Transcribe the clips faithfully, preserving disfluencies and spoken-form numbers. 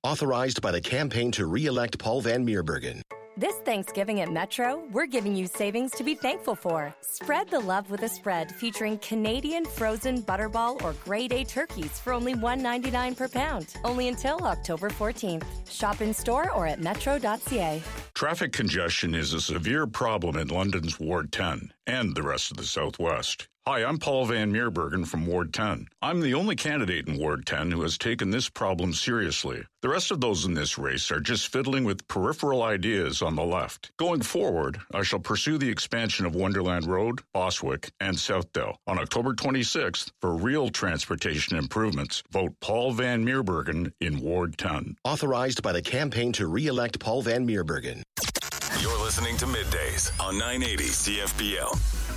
Authorized by the Campaign to Re-elect Paul Van Meerbergen. This Thanksgiving at Metro, we're giving you savings to be thankful for. Spread the love with a spread featuring Canadian frozen Butterball or Grade A turkeys for only one dollar ninety-nine per pound. Only until October fourteenth. Shop in store or at metro dot c a. Traffic congestion is a severe problem in London's Ward ten and the rest of the Southwest. Hi, I'm Paul Van Meerbergen from Ward ten. I'm the only candidate in Ward ten who has taken this problem seriously. The rest of those in this race are just fiddling with peripheral ideas on the left. Going forward, I shall pursue the expansion of Wonderland Road, Boswick, and Southdale. On October twenty-sixth, for real transportation improvements, vote Paul Van Meerbergen in Ward ten. Authorized by the Campaign to Re-elect Paul Van Meerbergen. You're listening to Middays on nine eighty C F P L.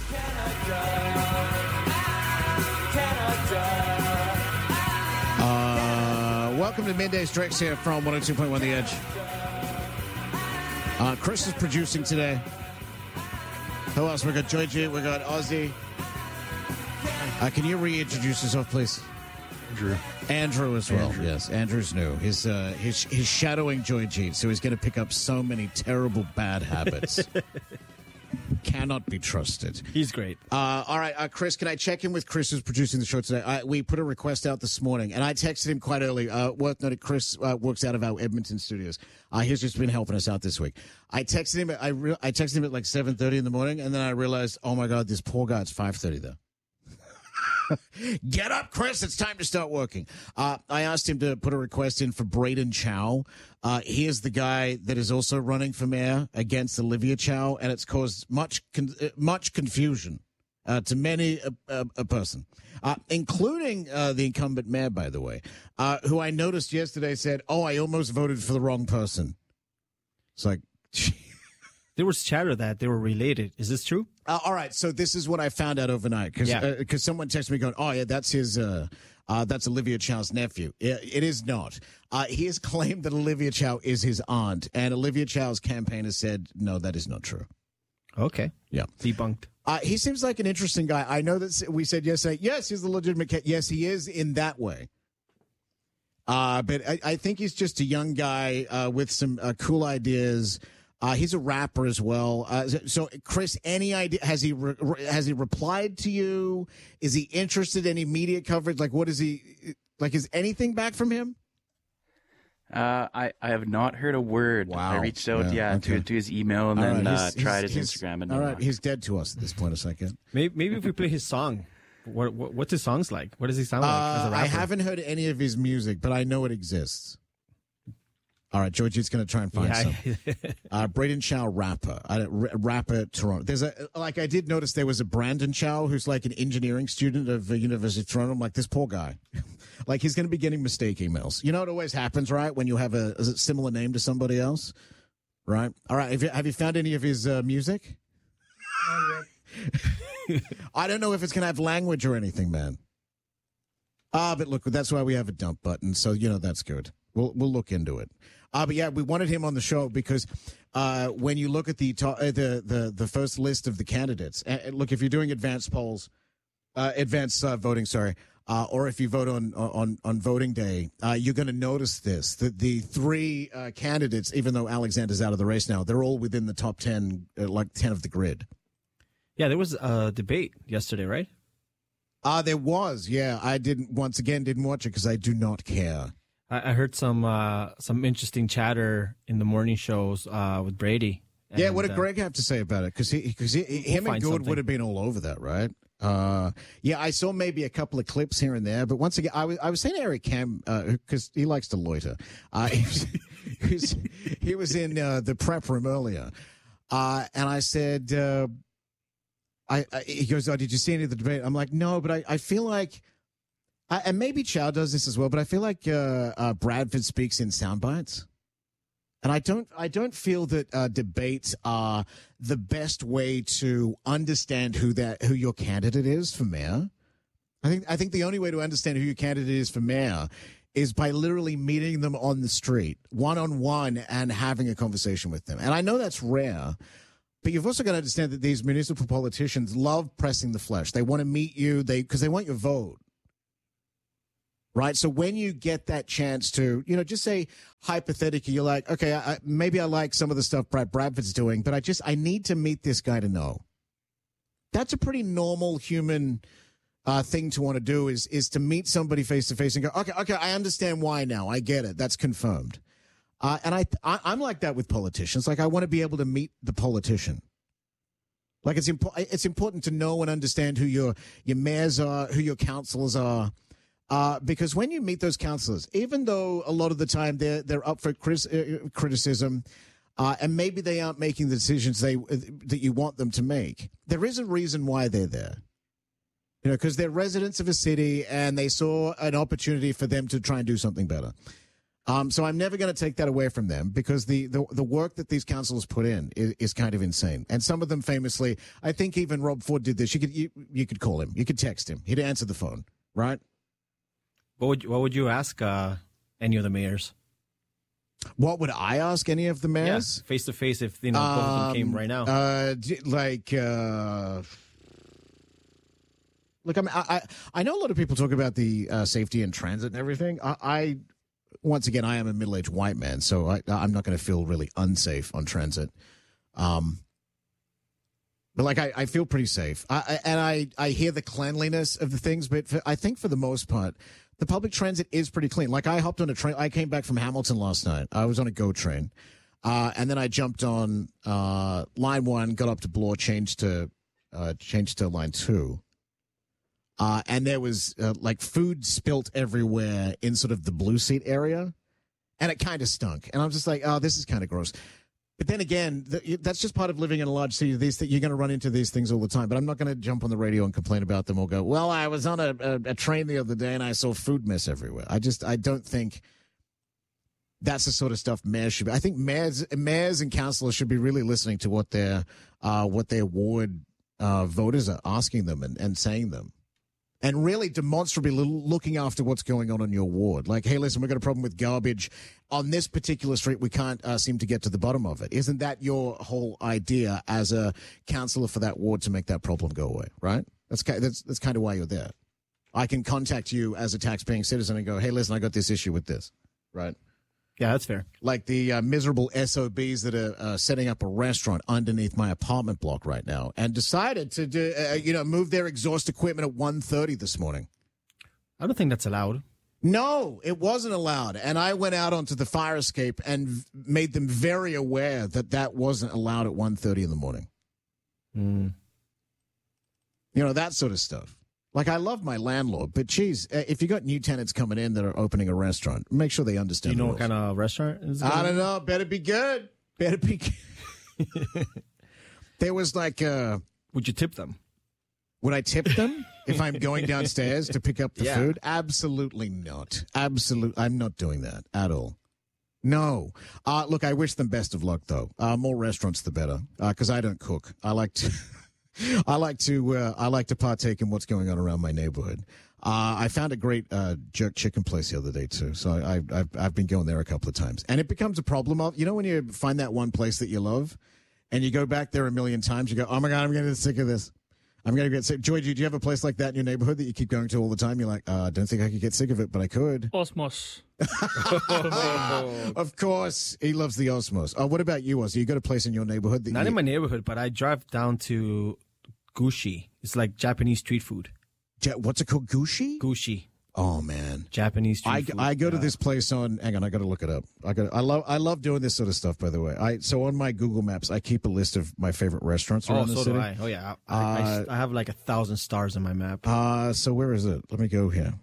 Uh, welcome to Middays. Drex here from one oh two point one The Edge. Uh, Chris is producing today. Who else? We got Joy G. We got Ozzy. Uh, can you reintroduce yourself, please? Andrew. Andrew as well. Andrew. Yes, Andrew's new. He's uh, he's he's shadowing Joy G, so he's going to pick up so many terrible bad habits. Cannot be trusted. He's great. Uh, all right, uh, Chris, can I check in with Chris, who's producing the show today? I, we put a request out this morning, and I texted him quite early. Uh, worth noting, Chris uh, works out of our Edmonton studios. Uh, he's just been helping us out this week. I texted him. I re- I texted him at like seven thirty in the morning, and then I realized, oh my God, this poor guy. It's five thirty there. Get up, Chris. It's time to start working. Uh, I asked him to put a request in for Braden Chow. Uh, he is the guy that is also running for mayor against Olivia Chow, and it's caused much con- much confusion uh, to many a, a, a person, uh, including uh, the incumbent mayor, by the way, uh, who I noticed yesterday said, oh, I almost voted for the wrong person. It's like... There was chatter that they were related. Is this true? Uh, all right, so this is what I found out overnight because Yeah. uh, someone texted me going, "Oh yeah, that's his, uh, uh, that's Olivia Chow's nephew." It, it is not. Uh, he has claimed that Olivia Chow is his aunt, and Olivia Chow's campaign has said, "No, that is not true." Okay. Yeah, Debunked. uh, he seems like an interesting guy. I know that we said yesterday, yes, he's the legitimate. Ca- yes, he is in that way. Uh, but I, I think he's just a young guy uh, with some uh, cool ideas. Uh, he's a rapper as well. Uh, so, Chris, any idea? Has he re- has he replied to you? Is he interested in any media coverage? Like, what is he like? Is anything back from him? Uh, I, I have not heard a word. Wow. I reached out, Yeah, yeah, okay. to, to his email and All then right, uh, he's- tried he's- his he's- Instagram. And all no right, luck. he's dead to us at this point. A second. Maybe, maybe if we play his song. What, what what's his songs like? What does he sound like as a Uh, rapper? I haven't heard any of his music, but I know it exists. All right, Georgie's going to try and find Yeah, some. uh, Braden Chow, rapper, uh, r- rapper, Toronto. There's a like I did notice there was a Brandon Chow who's like an engineering student of the University of Toronto. I'm like, this poor guy, like he's going to be getting mistake emails. You know, it always happens, right? When you have a, a similar name to somebody else, right? All right, have you, have you found any of his uh, music? I don't know if it's going to have language or anything, man. Ah, but look, that's why we have a dump button, so you know that's good. We'll we'll look into it. Uh, but yeah, we wanted him on the show because uh, when you look at the, to- uh, the the the first list of the candidates, uh, look, if you're doing advanced polls, uh, advanced uh, voting, sorry, uh, or if you vote on on on voting day, uh, you're going to notice this: that the three uh, candidates, even though Alexander's out of the race now, they're all within the top ten, uh, like ten of the grid. Yeah, there was a debate yesterday, right? Uh, there was, yeah. I didn't, once again, didn't watch it because I do not care. I, I heard some uh, some interesting chatter in the morning shows uh, with Brady. Yeah, And, what did uh, Greg have to say about it? Because he, because he, him and find Good something. would have been all over that, right? Uh, yeah, I saw maybe a couple of clips here and there, but once again, I was I was saying to Eric Cam because uh, he likes to loiter. Uh, he, was, he was he was in uh, the prep room earlier, uh, and I said, uh, I, I he goes, "Oh, did you see any of the debate?" I'm like, "No," but I, I feel like. I, and maybe Chow does this as well, but I feel like uh, uh, Bradford speaks in sound bites. And I don't, I don't feel that uh, debates are the best way to understand who that, who your candidate is for mayor. I think, I think the only way to understand who your candidate is for mayor is by literally meeting them on the street, one on one, and having a conversation with them. And I know that's rare, but you've also got to understand that these municipal politicians love pressing the flesh. They want to meet you, they because they want your vote. right? So when you get that chance to, you know, just say hypothetically, you're like, okay, I, maybe I like some of the stuff Brad Bradford's doing, but I just, I need to meet this guy to know. That's a pretty normal human uh, thing to want to do is, is to meet somebody face to face and go, okay, okay, I understand why now. I get it. That's confirmed. Uh, and I, I, I'm like that with politicians. Like I want to be able to meet the politician. Like it's important. It's important to know and understand who your your mayors are, who your councillors are, uh, because when you meet those councillors, even though a lot of the time they're they're up for cris- uh, criticism, uh, and maybe they aren't making the decisions they that you want them to make, there is a reason why they're there. You know, because they're residents of a city and they saw an opportunity for them to try and do something better. Um, so I'm never going to take that away from them because the, the, the work that these councillors put in is, is kind of insane. And some of them famously, I think even Rob Ford did this. You could you, you could call him, you could text him, he'd answer the phone, right? What would what would you ask uh, any of the mayors? What would I ask any of the mayors? Face to face, if you know both of them came right now. Uh, like, uh, look, I mean, I, I I know a lot of people talk about the uh, safety in transit and everything. I. I Once again, I am a middle-aged white man, so I, I'm not going to feel really unsafe on transit. Um, but like, I, I feel pretty safe, I, I, and I, I hear the cleanliness of the things. But for, I think for the most part, the public transit is pretty clean. Like, I hopped on a train. I came back from Hamilton last night. I was on a GO train, uh, and then I jumped on uh, line one, got up to Bloor, changed to uh, changed to line two. Uh, and there was uh, like food spilt everywhere in sort of the blue seat area, and it kind of stunk. And I'm just like, oh, this is kind of gross. But then again, the, that's just part of living in a large city. These th- you're going to run into these things all the time. But I'm not going to jump on the radio and complain about them or go, well, I was on a, a, a train the other day and I saw food mess everywhere. I just I don't think that's the sort of stuff mayors should be. I think mayors, mayors and councillors should be really listening to what their uh, what their ward uh, voters are asking them and, and saying them. And really demonstrably looking after what's going on in your ward. Like, hey, listen, we've got a problem with garbage on this particular street. We can't uh, seem to get to the bottom of it. Isn't that your whole idea as a councillor for that ward to make that problem go away, right? That's, that's, that's kind of why you're there. I can contact you as a taxpaying citizen and go, hey, listen, I got this issue with this, right? Yeah, that's fair. Like the uh, miserable S O Bs that are uh, setting up a restaurant underneath my apartment block right now and decided to do, uh, you know, move their exhaust equipment at one thirty this morning. I don't think that's allowed. No, it wasn't allowed. And I went out onto the fire escape and v- made them very aware that that wasn't allowed at one thirty in the morning. Mm. You know, that sort of stuff. Like, I love my landlord, but geez, if you got new tenants coming in that are opening a restaurant, make sure they understand. Do you know the what kind of restaurant is it? I don't know. Better be good. Better be good. There was like, uh, would you tip them? Would I tip them if I'm going downstairs to pick up the Yeah. food? Absolutely not. Absolutely. I'm not doing that at all. No. Uh, look, I wish them best of luck, though. Uh, more restaurants, the better, because uh, I don't cook. I like to... I like to uh, I like to partake in what's going on around my neighborhood. Uh, I found a great uh, jerk chicken place the other day too, so I, I've I've been going there a couple of times, and it becomes a problem of, you know, when you find that one place that you love, and you go back there a million times, you go, oh my god, I'm getting sick of this. I'm gonna get sick. Joy, do you have a place like that in your neighborhood that you keep going to all the time? You're like, uh, I don't think I could get sick of it, but I could. Osmos. Of course, he loves the Osmos. Oh, what about you, Oz? You got a place in your neighborhood that Not you... in my neighborhood, but I drive down to Gushi. It's like Japanese street food. Ja- What's it called? Gushi? Gushi. Oh man, Japanese street I, food. I go to Uh, this place on. Hang on, I got to look it up. I got. I love. I love doing this sort of stuff. By the way, I so on my Google Maps, I keep a list of my favorite restaurants Oh, around the so city. do I. Oh, yeah. I, I, Uh, I, I have like a thousand stars on my map. Uh, so where is it? Let me go here.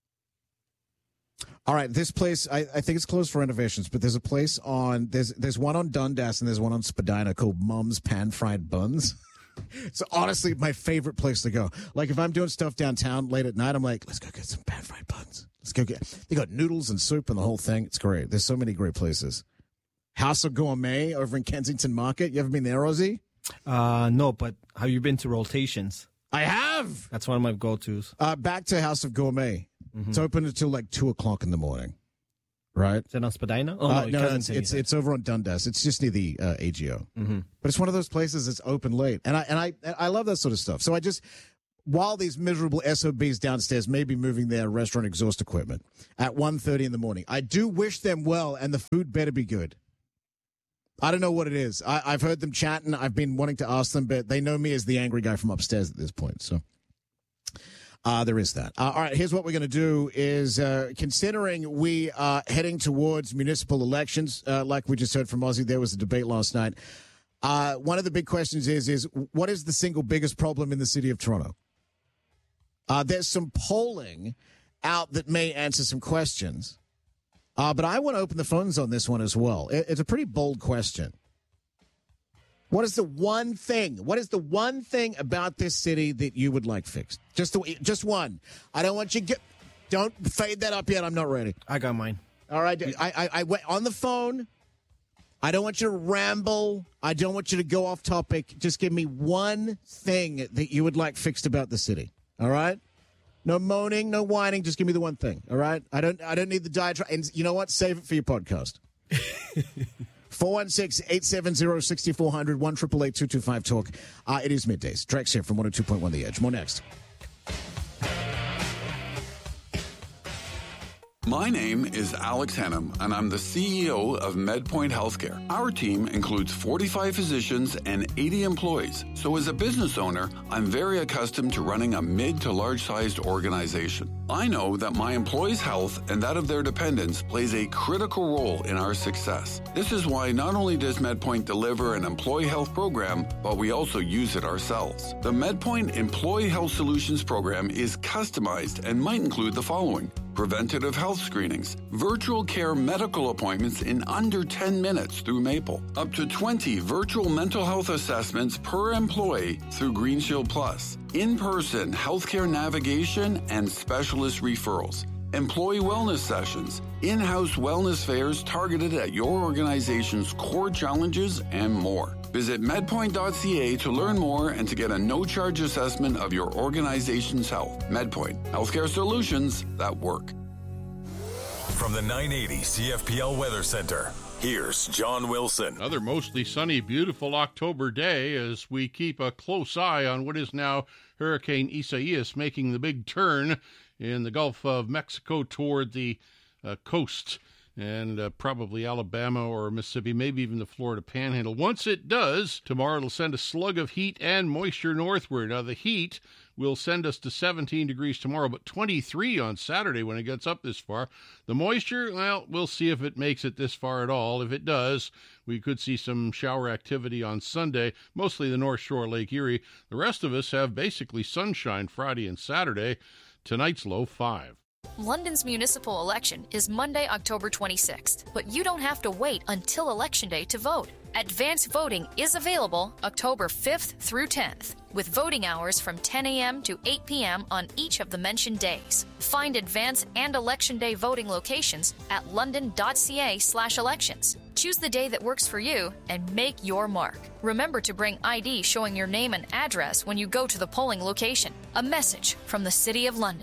All right, this place, I, I think it's closed for renovations, but there's a place on, there's there's one on Dundas and there's one on Spadina called Mum's Pan Fried Buns. It's honestly my favorite place to go. Like, if I'm doing stuff downtown late at night, I'm like, let's go get some pan fried buns. Let's go get, they got noodles and soup and the whole thing. It's great. There's so many great places. House of Gourmet over in Kensington Market. You ever been there, Ozzy? Uh, no, but have you been to Rotations? I have. That's one of my go-tos. Uh, back to House of Gourmet. Mm-hmm. It's open until like two o'clock in the morning. Right? Is it on Spadina? Oh, Uh, no, no, Kensington, it's you it's, said. it's over on Dundas. It's just near the uh, A G O. Mm-hmm. But it's one of those places that's open late, and I and I and I love that sort of stuff. So I just while these miserable S O Bs downstairs may be moving their restaurant exhaust equipment at one thirty in the morning, I do wish them well, and the food better be good. I don't know what it is. I, I've heard them chatting. I've been wanting to ask them, but they know me as the angry guy from upstairs at this point. So uh, there is that. Uh, all right, here's what we're going to do is, uh, considering we are heading towards municipal elections, uh, like we just heard from Ozzy, there was a debate last night. Uh, one of the big questions is, is what is the single biggest problem in the city of Toronto? Uh, there's some polling out that may answer some questions. Uh, but I want to open the phones on this one as well. It, it's a pretty bold question. What is the one thing? What is the one thing about this city that you would like fixed? Just the, just one. I don't want you to get. Don't fade that up yet. I'm not ready. I got mine. All right. I, I, I went on the phone. I don't want you to ramble. I don't want you to go off topic. Just give me one thing that you would like fixed about the city. All right? No moaning, no whining. Just give me the one thing. All right? I don't I don't need the diatribe. And you know what? Save it for your podcast. four one six, eight seven zero, six four zero zero, one eight eight eight, two two five, talk. Uh, it is middays. Drex here from one oh two point one The Edge. More next. My name is Alex Hannum, and I'm the C E O of MedPoint Healthcare. Our team includes forty-five physicians and eighty employees. So as a business owner, I'm very accustomed to running a mid to large-sized organization. I know that my employees' health and that of their dependents plays a critical role in our success. This is why not only does MedPoint deliver an employee health program, but we also use it ourselves. The MedPoint Employee Health Solutions program is customized and might include the following: preventative health screenings, virtual care medical appointments in under ten minutes through Maple, up to twenty virtual mental health assessments per employee through GreenShield Plus, in-person healthcare navigation and specialist referrals, employee wellness sessions, in-house wellness fairs targeted at your organization's core challenges, and more. Visit medpoint dot c a to learn more and to get a no-charge assessment of your organization's health. MedPoint, healthcare solutions that work. From the nine eighty C F P L Weather Center, here's John Wilson. Another mostly sunny, beautiful October day as we keep a close eye on what is now Hurricane Isaias making the big turn in the Gulf of Mexico toward the uh, coast and uh, probably Alabama or Mississippi, maybe even the Florida Panhandle. Once it does, tomorrow it'll send a slug of heat and moisture northward. Now, the heat will send us to seventeen degrees tomorrow, but twenty-three on Saturday when it gets up this far. The moisture, well, we'll see if it makes it this far at all. If it does, we could see some shower activity on Sunday, mostly the North Shore, Lake Erie. The rest of us have basically sunshine Friday and Saturday. Tonight's low five. London's municipal election is Monday, October twenty-sixth, but you don't have to wait until Election Day to vote. Advanced voting is available October fifth through tenth, with voting hours from ten a.m. to eight p.m. on each of the mentioned days. Find advance and Election Day voting locations at london.ca slash elections. Choose the day that works for you and make your mark. Remember to bring I D showing your name and address when you go to the polling location. A message from the City of London.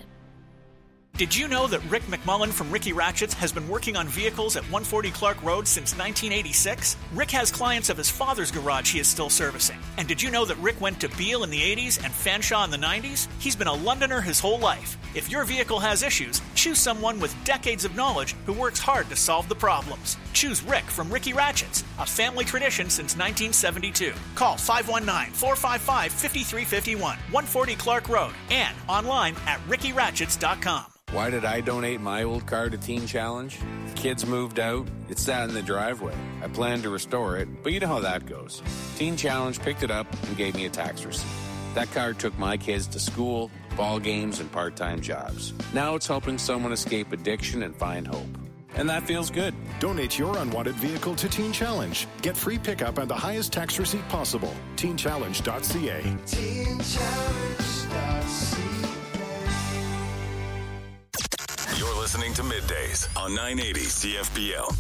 Did you know that Rick McMullen from Ricky Ratchets has been working on vehicles at one forty Clark Road since nineteen eighty-six? Rick has clients of his father's garage he is still servicing. And did you know that Rick went to Beale in the eighties and Fanshawe in the nineties? He's been a Londoner his whole life. If your vehicle has issues, choose someone with decades of knowledge who works hard to solve the problems. Choose Rick from Ricky Ratchets, a family tradition since nineteen seventy-two. Call five one nine, four five five, five three five one, one forty Clark Road, and online at ricky ratchets dot com. Why did I donate my old car to Teen Challenge? The kids moved out. It sat in the driveway. I planned to restore it, but you know how that goes. Teen Challenge picked it up and gave me a tax receipt. That car took my kids to school, ball games, and part-time jobs. Now it's helping someone escape addiction and find hope. And that feels good. Donate your unwanted vehicle to Teen Challenge. Get free pickup and the highest tax receipt possible. teen challenge dot c a. teen challenge dot c a. You're listening to Middays on nine eighty C F P L.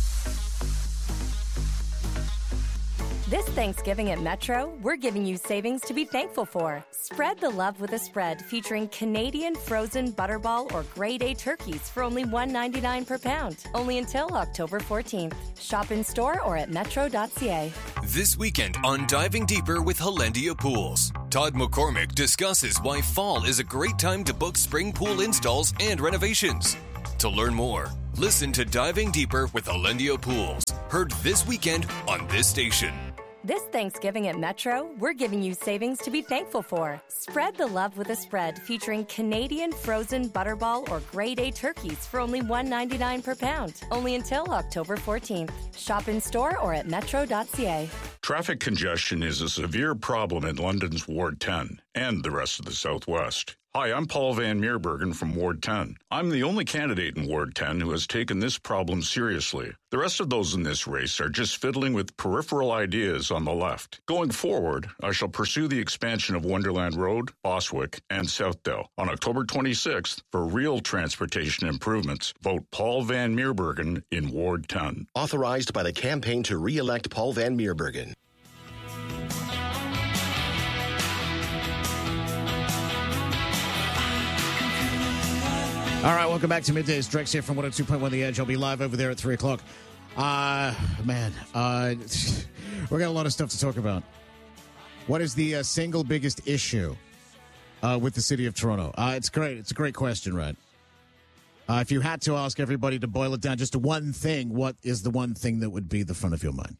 This Thanksgiving at Metro, we're giving you savings to be thankful for. Spread the love with a spread featuring Canadian frozen butterball or grade A turkeys for only one ninety-nine per pound. Only until October fourteenth. Shop in store or at metro dot c a. This weekend on Diving Deeper with Hollandia Pools. Todd McCormick discusses why fall is a great time to book spring pool installs and renovations. To learn more, listen to Diving Deeper with Alendio Pools, heard this weekend on this station. This Thanksgiving at Metro, we're giving you savings to be thankful for. Spread the love with a spread featuring Canadian frozen butterball or grade A turkeys for only one ninety-nine per pound. Only until October fourteenth. Shop in store or at metro dot c a. Traffic congestion is a severe problem in London's Ward ten and the rest of the Southwest. Hi, I'm Paul Van Meerbergen from Ward ten. I'm the only candidate in Ward ten who has taken this problem seriously. The rest of those in this race are just fiddling with peripheral ideas on the left. Going forward, I shall pursue the expansion of Wonderland Road, Boswick, and Southdale. On October twenty-sixth, for real transportation improvements, vote Paul Van Meerbergen in Ward ten. Authorized by the Campaign to Re-elect Paul Van Meerbergen. All right, welcome back to Middays. Drex here from one oh two point one The Edge. I'll be live over there at three o'clock. Uh, man, uh, we got a lot of stuff to talk about. What is the uh, single biggest issue uh, with the city of Toronto? Uh, it's great. It's a great question, right? Uh, if you had to ask everybody to boil it down just to one thing, what is the one thing that would be the front of your mind?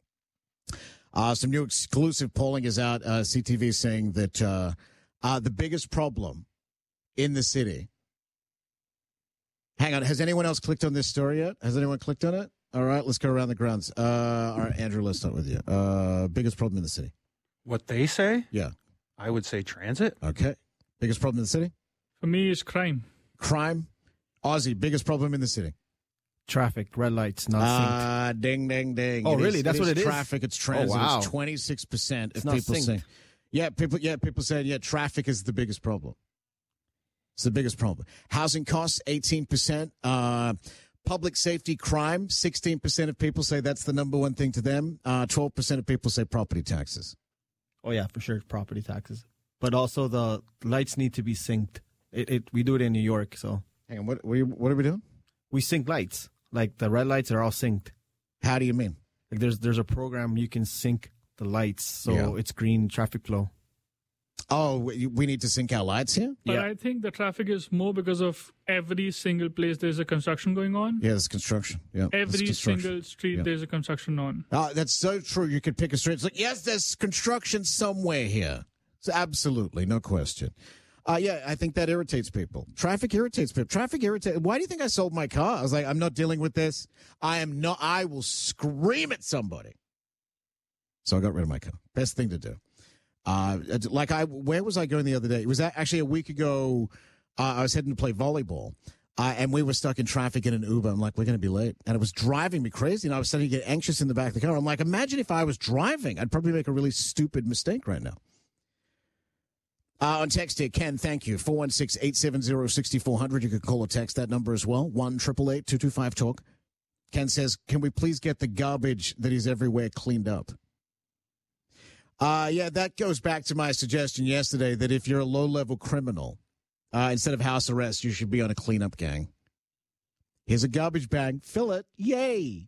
Uh, some new exclusive polling is out. Uh, C T V saying that uh, uh, the biggest problem in the city. Hang on. Has anyone else clicked on this story yet? Has anyone clicked on it? All right, let's go around the grounds. Uh, all right, Andrew, let's start with you. Uh, biggest problem in the city? What they say? Yeah. I would say transit. Okay. Biggest problem in the city? For me, it's crime. Crime? Aussie, biggest problem in the city? Traffic, red lights, not Ah, uh, ding, ding, ding. Oh, it really? Is, That's it what is it is? Traffic, it's transit. Oh, wow. It's twenty-six percent It's of not people synced. saying. Yeah, people, yeah, people saying, yeah, traffic is the biggest problem. It's the biggest problem. Housing costs, eighteen percent. Uh, public safety crime, sixteen percent of people say that's the number one thing to them. Uh, twelve percent of people say property taxes. Oh, yeah, for sure, property taxes. But also the lights need to be synced. It, it We do it in New York, so. Hang on, what, what, are, you, what are we doing? We sync lights. Like, the red lights are all synced. How do you mean? Like, there's there's a program you can sync the lights, so Yeah. it's green traffic flow. Oh, we we need to sync our lights here? But I think the traffic is more because of every single place there's a construction going on. Yeah, there's construction. Yeah, there's Every construction. single street Yeah. there's a construction on. Oh, that's so true. You could pick a street. It's like, yes, there's construction somewhere here. So absolutely, no question. Uh, yeah, I think that irritates people. Traffic irritates people. Traffic irritates. Why do you think I sold my car? I was like, I'm not dealing with this. I am not. I will scream at somebody. So I got rid of my car. Best thing to do. Uh, like I, where was I going the other day? It was actually a week ago. Uh, I was heading to play volleyball, uh, and we were stuck in traffic in an Uber. I'm like, we're going to be late, and it was driving me crazy. And I was starting to get anxious in the back of the car. I'm like, imagine if I was driving, I'd probably make a really stupid mistake right now. Uh, on text here, Ken, thank you. four one six, eight seven zero, six four zero zero. You could call or text that number as well. one eight eight eight, two two five, talk. Ken says, can we please get the garbage that is everywhere cleaned up? Uh, yeah, that goes back to my suggestion yesterday that if you're a low-level criminal, uh, instead of house arrest, you should be on a cleanup gang. Here's a garbage bag. Fill it. Yay.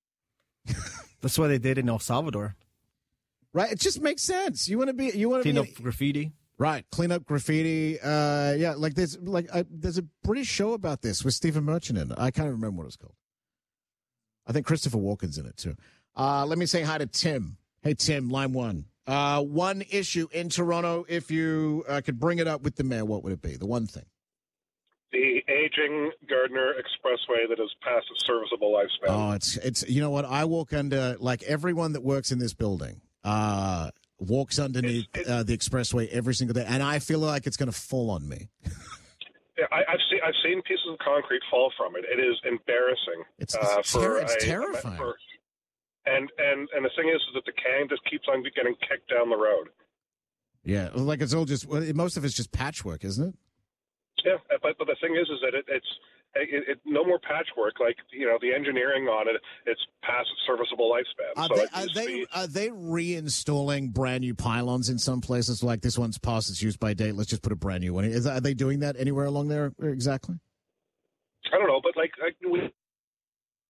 That's what they did in El Salvador. Right? It just makes sense. You want to be... You want to Clean be, up graffiti. Right, clean up graffiti. Uh, yeah, like there's like uh, there's a British show about this with Stephen Merchant in it. I can't remember what it's called. I think Christopher Walken's in it too. Uh, let me say hi to Tim. Hey Tim, line one. Uh, one issue in Toronto. If you uh, could bring it up with the mayor, what would it be? The one thing. The aging Gardner Expressway that is past its serviceable lifespan. Oh, it's it's you know what? I walk under like everyone that works in this building. Uh, walks underneath uh, the expressway every single day, and I feel like it's going to fall on me. Yeah, I, I've seen I've seen pieces of concrete fall from it. It is embarrassing. It's, uh, it's, for ter- it's a, terrifying. For, and and and the thing is, is that the can just keeps on getting kicked down the road. Yeah, like it's all just well, most of it's just patchwork, isn't it? Yeah, but but the thing is, is that it, it's it, it, no more patchwork. Like you know, the engineering on it, it's past its serviceable lifespan. Are so they it are needs to they, be- are they reinstalling brand new pylons in some places? Like this one's past its use by date. Let's just put a brand new one. Is are they doing that anywhere along there exactly? I don't know, but like, like we,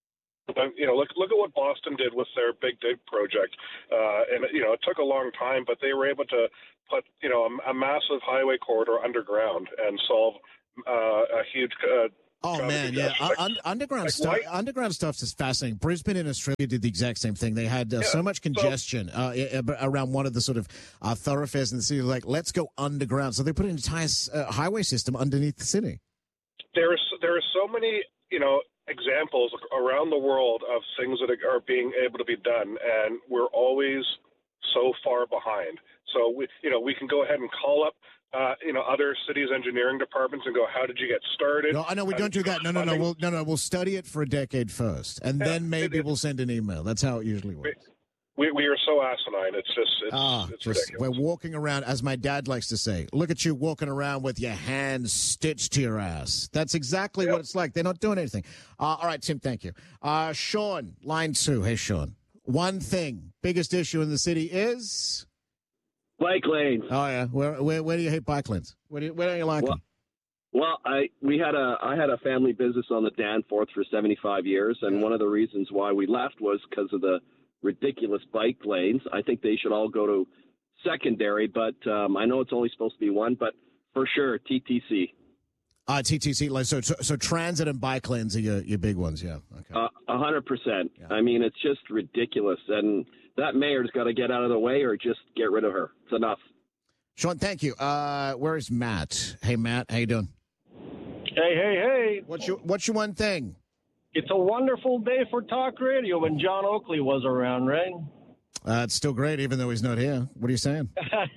You know, look look at what Boston did with their Big Dig project, uh, and you know it took a long time, but they were able to put you know a, a massive highway corridor underground and solve uh, a huge. Uh, Oh man, yeah, uh, underground like stuff. why- Underground stuff is fascinating. Brisbane in Australia did the exact same thing. They had uh, Yeah, so much so- congestion uh, i- i- around one of the sort of uh, thoroughfares in the city. Like, let's go underground. So they put an entire uh, highway system underneath the city. There's there are so many you know examples around the world of things that are being able to be done, and we're always so far behind. So we you know we can go ahead and call up uh, you know other cities' engineering departments and go, how did you get started? No, I know we How don't did do you that. No, no, no. funding? We'll no, no. We'll study it for a decade first, and Yeah, then maybe it- we'll send an email. That's how it usually works. We we are so asinine. It's just it's, Ah, it's just ridiculous. we're walking around, as my dad likes to say. Look at you walking around with your hands stitched to your ass. That's exactly what it's like. They're not doing anything. Uh, all right, Tim. Thank you. Uh, Sean, line two. Hey, Sean. One thing, biggest issue in the city is bike lanes. Oh yeah. Where where where do you hate bike lanes? Where do you, where don't you like Well, them? Well, I we had a I had a family business on the Danforth for seventy-five years, and one of the reasons why we left was because of the ridiculous bike lanes. I think they should all go to secondary, but um, I know it's only supposed to be one, but for sure, T T C. Uh, T T C. Like, so, so so transit and bike lanes are your, your big ones. Yeah. Okay. Uh, A hundred percent. I mean, it's just ridiculous, and that mayor's got to get out of the way or just get rid of her. It's enough. Sean, thank you. Uh, where is Matt? Hey, Matt. How you doing? Hey, hey, hey. What's your What's your one thing? It's a wonderful day for talk radio when John Oakley was around, right? Uh, it's still great, even though he's not here. What are you saying?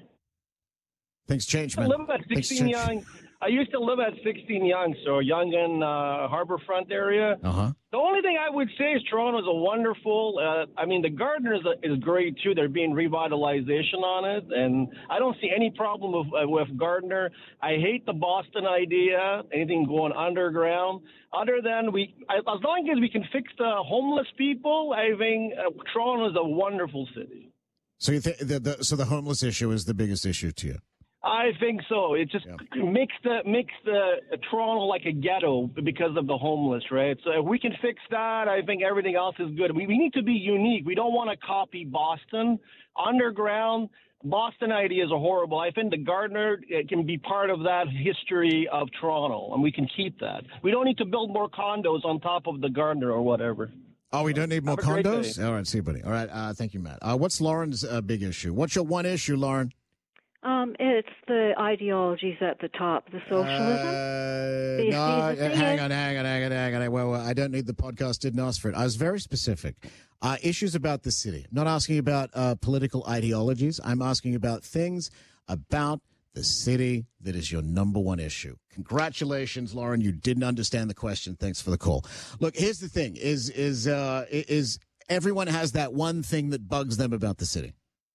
Things change, I man. live at Things sixteen change. Young. I used to live at sixteen Young, so Young and uh, Harbourfront area. Uh huh. The only thing I would say is Toronto's a wonderful. Uh, I mean, the Gardner is, a, is great too. They're being revitalization on it, and I don't see any problem with, uh, with Gardner. I hate the Boston idea, anything going underground. Other than we, I, as long as we can fix the homeless people, I think uh, Toronto is a wonderful city. So you think the, the so the homeless issue is the biggest issue to you? I think so. It just makes the makes the uh, Toronto like a ghetto because of the homeless, right? So if we can fix that, I think everything else is good. We, we need to be unique. We don't want to copy Boston. Underground, Boston ideas are horrible. I think the Gardner uh, can be part of that history of Toronto, and we can keep that. We don't need to build more condos on top of the Gardner or whatever. Oh, we don't need more Have a great condos? day. All right, see you, buddy. All right, uh, thank you, Matt. Uh, what's Lauren's uh, big issue? What's your one issue, Lauren? Um, it's the ideologies at the top, the socialism. Uh, The- no, the thing hang is- on, hang on, hang on, hang on. Well, well, I don't need the podcast. Didn't ask for it. I was very specific. Uh, issues about the city. I'm not asking about uh, political ideologies. I'm asking about things about the city that is your number one issue. Congratulations, Lauren. You didn't understand the question. Thanks for the call. Look, here's the thing: is is uh, is everyone has that one thing that bugs them about the city,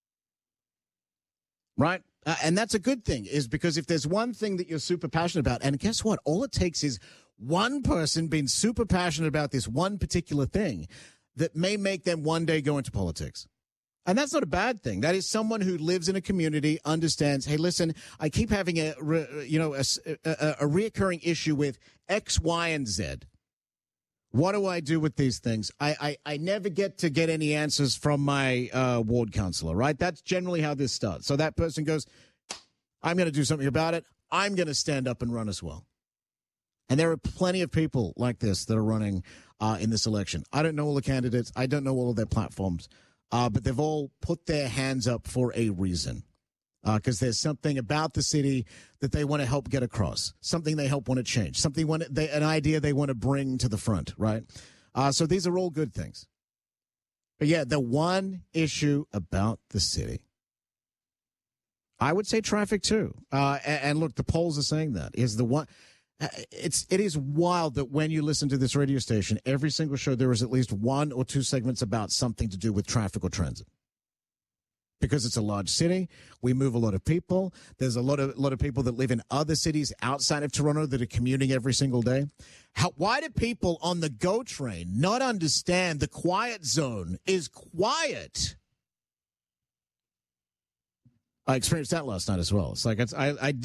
right? Uh, and that's a good thing, is because if there's one thing that you're super passionate about, and guess what? All it takes is one person being super passionate about this one particular thing that may make them one day go into politics. And that's not a bad thing. That is someone who lives in a community, understands, hey, listen, I keep having a, re- you know, a, a, a reoccurring issue with X, Y, and Z. What do I do with these things? I, I, I never get to get any answers from my uh, ward councillor, right? That's generally how this starts. So that person goes, I'm going to do something about it. I'm going to stand up and run as well. And there are plenty of people like this that are running uh, in this election. I don't know all the candidates. I don't know all of their platforms. Uh, but they've all put their hands up for a reason. Because uh, there's something about the city that they want to help get across, something they help want to change, something want they, an idea they want to bring to the front, right? Uh, so these are all good things. But yeah, the one issue about the city, I would say traffic too. Uh, and, and look, the polls are saying that is the one. It's it is wild that when you listen to this radio station, every single show there is at least one or two segments about something to do with traffic or transit. Because it's a large city, we move a lot of people. There's a lot of lot of people that live in other cities outside of Toronto that are commuting every single day. How, why do people on the GO train not understand the quiet zone is quiet? I experienced that last night as well. It's like it's, I, I,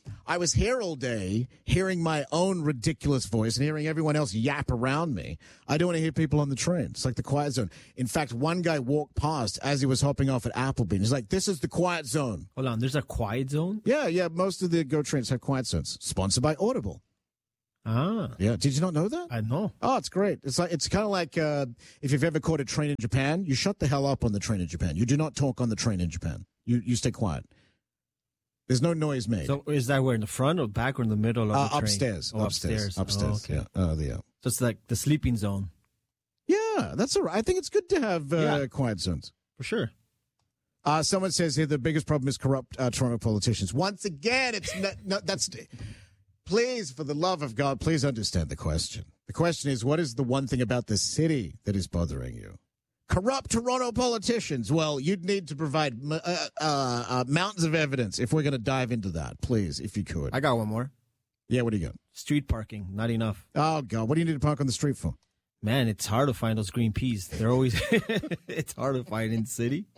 I was here all day hearing my own ridiculous voice and hearing everyone else yap around me. I don't want to hear people on the train. It's like the quiet zone. In fact, one guy walked past as he was hopping off at Applebee. He's like, this is the quiet zone. Hold on, there's a quiet zone? Yeah, yeah. Most of the GO trains have quiet zones. Sponsored by Audible. Ah. Yeah. Did you not know that? I know. Oh, it's great. It's like it's kind of like uh, if you've ever caught a train in Japan, you shut the hell up on the train in Japan. You do not talk on the train in Japan. You you stay quiet. There's no noise made. So is that where in the front or back or in the middle of uh, the train? upstairs, Oh, upstairs. upstairs. Upstairs. Oh, okay. Yeah. Oh, yeah. So it's like the sleeping zone. Yeah, that's all right. I think it's good to have uh, Yeah. quiet zones. For sure. Uh, someone says here the biggest problem is corrupt uh, Toronto politicians. Once again, it's not, no, that's. Please, for the love of God, please understand the question. The question is, what is the one thing about the city that is bothering you? Corrupt Toronto politicians. Well, you'd need to provide uh, uh, uh, mountains of evidence if we're going to dive into that, please, if you could. I got one more. Yeah, what do you got? Street parking, not enough. Oh, God. What do you need to park on the street for? Man, it's hard to find those green peas. They're always, it's hard to find in the city.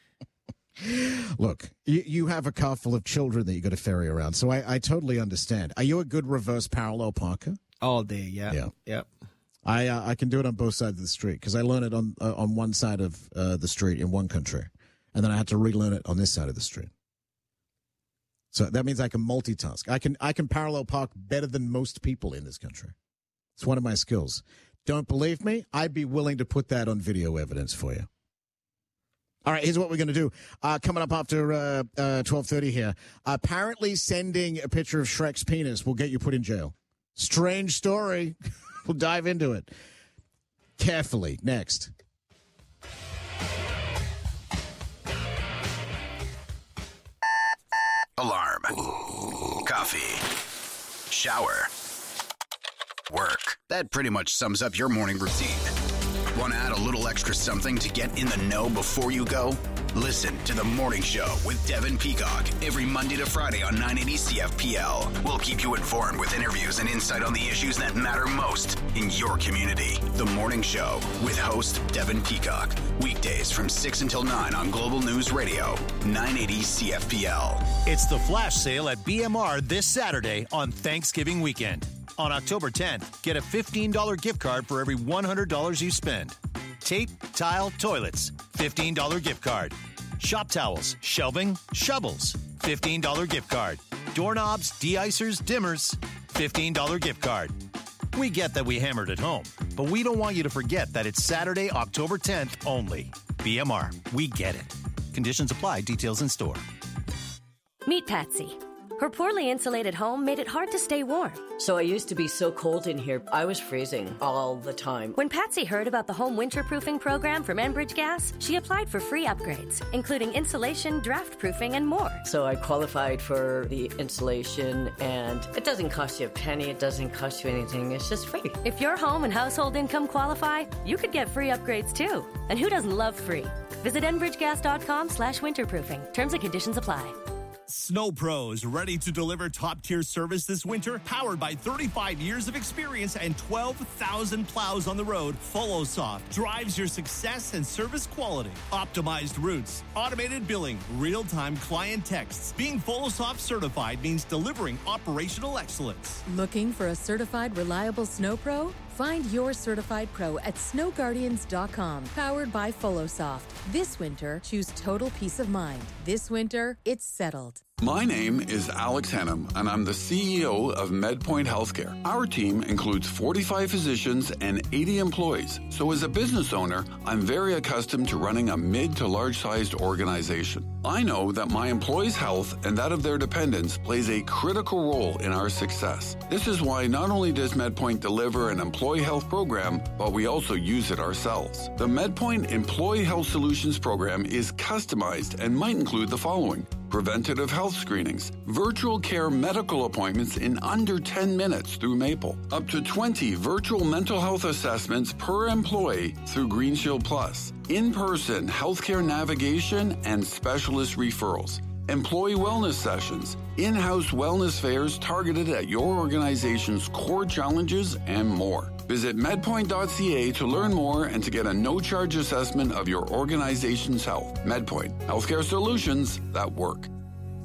Look, you, you have a car full of children that you got to ferry around, so I, I totally understand. Are you a good reverse parallel parker? All day, yeah. Yeah. Yep. I uh, I can do it on both sides of the street because I learned it on uh, on one side of uh, the street in one country, and then I had to relearn it on this side of the street. So that means I can multitask. I can I can parallel park better than most people in this country. It's one of my skills. Don't believe me? I'd be willing to put that on video evidence for you. All right, here's what we're going to do. Uh, coming up after uh, uh, twelve thirty here. Apparently sending a picture of Shrek's penis will get you put in jail. Strange story. We'll dive into it carefully next. Alarm. Coffee. Shower. Work. That pretty much sums up your morning routine. Want to add a little extra something to get in the know before you go? Listen to The Morning Show with Devin Peacock every Monday to Friday on nine eighty C F P L. We'll keep you informed with interviews and insight on the issues that matter most in your community. The Morning Show with host Devin Peacock. Weekdays from six until nine on Global News Radio, nine eighty C F P L. It's the flash sale at B M R this Saturday on Thanksgiving weekend. On October tenth, get a fifteen dollars gift card for every one hundred dollars you spend. Tape, tile, toilets, fifteen dollars gift card. Shop towels, shelving, shovels, fifteen dollars gift card. Doorknobs, de-icers, dimmers, fifteen dollars gift card. We get that we hammered at home, but we don't want you to forget that it's Saturday, October tenth only. B M R, we get it. Conditions apply, details in store. Meet Patsy. Her poorly insulated home made it hard to stay warm. So I used to be so cold in here, I was freezing all the time. When Patsy heard about the home winterproofing program from Enbridge Gas, she applied for free upgrades, including insulation, draft proofing, and more. So I qualified for the insulation, and it doesn't cost you a penny, it doesn't cost you anything, it's just free. If your home and household income qualify, you could get free upgrades too. And who doesn't love free? Visit enbridgegas.com slash winterproofing. Terms and conditions apply. Snow Pros, ready to deliver top-tier service this winter? Powered by thirty-five years of experience and twelve thousand plows on the road, FollowSoft drives your success and service quality. Optimized routes, automated billing, real-time client texts. Being FollowSoft certified means delivering operational excellence. Looking for a certified, reliable Snow Pro? Find your certified pro at snow guardians dot com. Powered by FollowSoft. This winter, choose total peace of mind. This winter, it's settled. My name is Alex Hennam, and I'm the C E O of MedPoint Healthcare. Our team includes forty-five physicians and eighty employees. So as a business owner, I'm very accustomed to running a mid to large-sized organization. I know that my employees' health and that of their dependents plays a critical role in our success. This is why not only does MedPoint deliver an employee health program, but we also use it ourselves. The MedPoint Employee Health Solutions program is customized and might include the following: preventative health screenings, virtual care medical appointments in under ten minutes through Maple, up to twenty virtual mental health assessments per employee through Green Shield Plus, in-person healthcare navigation and specialist referrals, employee wellness sessions, in-house wellness fairs targeted at your organization's core challenges, and more. Visit medpoint dot c a to learn more and to get a no-charge assessment of your organization's health. MedPoint, healthcare solutions that work.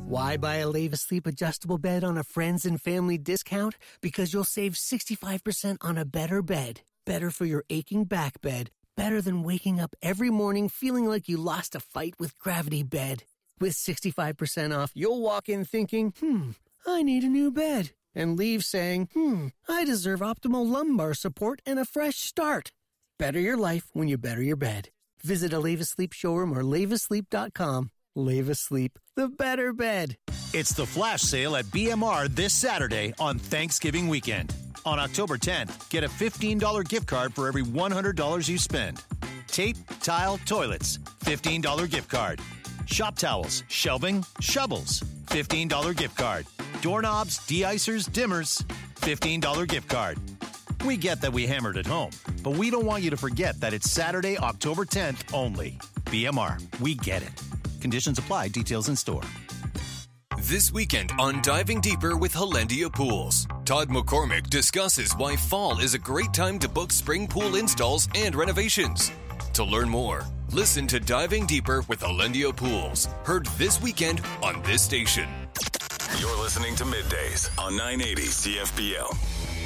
Why buy a Leva Sleep adjustable bed on a friends and family discount? Because you'll save sixty-five percent on a better bed. Better for your aching back bed. Better than waking up every morning feeling like you lost a fight with Gravity Bed. With sixty-five percent off, you'll walk in thinking, hmm, I need a new bed. And leave saying, hmm, I deserve optimal lumbar support and a fresh start. Better your life when you better your bed. Visit a Leva Sleep showroom or leva sleep dot com. Leva Sleep, the better bed. It's the flash sale at B M R this Saturday on Thanksgiving weekend. On October tenth, get a fifteen dollars gift card for every one hundred dollars you spend. Tape, tile, toilets, fifteen dollars gift card. Shop towels, shelving, shovels, fifteen dollars gift card. Doorknobs, de-icers, dimmers, fifteen dollars gift card. We get that we hammered at home, but we don't want you to forget that it's Saturday, October tenth only. B M R, we get it. Conditions apply. Details in store. This weekend on Diving Deeper with Hollandia Pools, Todd McCormick discusses why fall is a great time to book spring pool installs and renovations. To learn more, listen to Diving Deeper with Hollandia Pools, heard this weekend on this station. You're listening to Middays on nine eighty C F P L.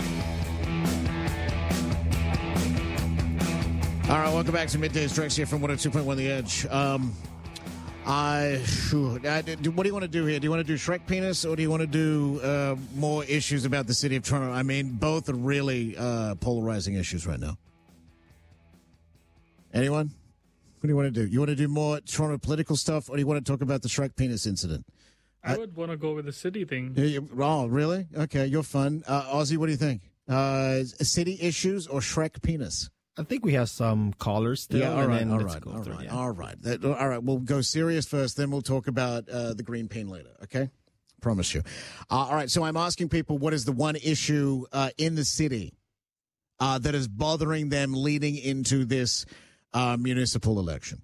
All right, welcome back to Middays. Drex here from one oh two point one The Edge. Um, I, whew, I, what do you want to do here? Do you want to do Shrek Penis or do you want to do uh, more issues about the city of Toronto? I mean, both are really uh, polarizing issues right now. Anyone? What do you want to do? You want to do more Toronto political stuff or do you want to talk about the Shrek Penis incident? I would want to go with the city thing. You, oh, really? Okay, you're fun. Uh, Ozzy, what do you think? Uh, city issues or Shrek Penis? I think we have some callers still. Yeah, all right, and all then right, let's go all through, right, yeah. all right. That, all right, we'll go serious first, then we'll talk about uh, the green pin later, okay? Promise you. Uh, all right, so I'm asking people what is the one issue uh, in the city uh, that is bothering them leading into this uh, municipal election?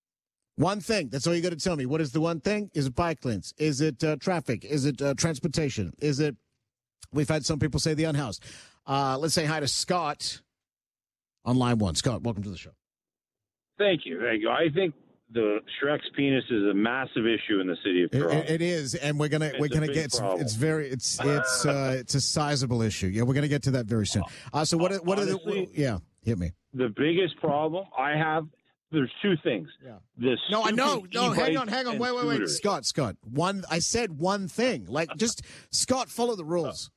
One thing. That's all you got to tell me. What is the one thing? Is it bike lanes? Is it uh, traffic? Is it uh, transportation? Is it, we've had some people say the unhoused. Uh, let's say hi to Scott on line one. Scott, welcome to the show. Thank you. Thank you. I think the Shrek's penis is a massive issue in the city of Toronto. It, it is, and we're gonna It's we're a gonna big get problem. it's very it's it's uh, it's a sizable issue. Yeah, we're gonna get to that very soon. Uh, so what are- what Honestly, are the yeah hit me. The biggest problem I have, there's two things. Yeah. The No, I know. stupid No, hang e-bikes on, hang on. and Wait, wait, wait. scooters. Scott, Scott. One. I said one thing. Like, just Scott, follow the rules.